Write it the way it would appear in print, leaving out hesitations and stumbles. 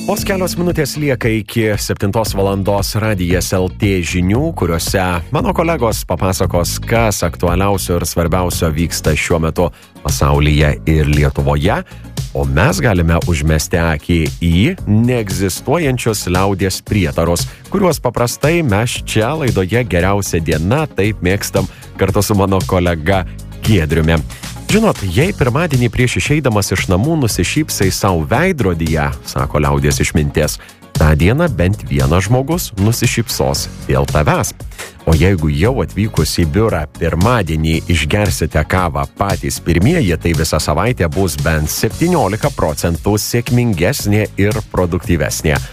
Vos kelios minutės lieka iki 7 valandos Radijas LT žinių, kuriuose mano kolegos papasakos, kas aktualiausio ir svarbiausio vyksta šiuo metu pasaulyje ir Lietuvoje, o mes galime užmesti akį į neegzistuojančius liaudies prietarus, kuriuos paprastai mes čia laidoje Geriausia diena taip mėgstam kartu su mano kolega Giedriumi. Žinot, jei pirmadienį prieš išeidamas iš namų nusišypsai savo veidrodyje, sako liaudies išmintis, tą dieną bent vienas žmogus nusišypsos dėl tavęs. O jeigu jau atvykus į biurą pirmadienį išgersite kavą patys pirmieji, tai visa savaitė bus bent 17% sėkmingesnė ir produktyvesnė.